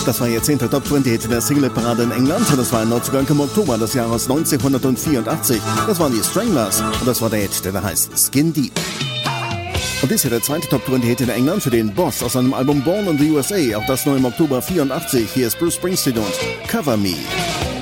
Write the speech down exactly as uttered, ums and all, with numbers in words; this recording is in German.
Das war ihr zehnter Top zwanzig Hit in der Single-Parade in England. Das war ein Neuzugang im Oktober des Jahres neunzehnhundertvierundachtzig. Das waren die Stranglers und das war der Hit, der da heißt Skin Deep. Und dies hier der zweite Top zwanzig Hit in England für den Boss aus seinem Album Born in the U S A. Auch das neu im Oktober vierundachtzig. Hier ist Bruce Springsteen und Cover Me.